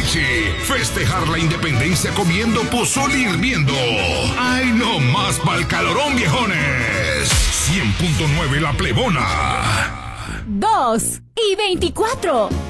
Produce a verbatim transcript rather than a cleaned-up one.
Richie. Festejar la independencia comiendo pozole hirviendo. ¡Ay, no más pa'l calorón, viejones! cien punto nueve La Plebona. dos y veinticuatro.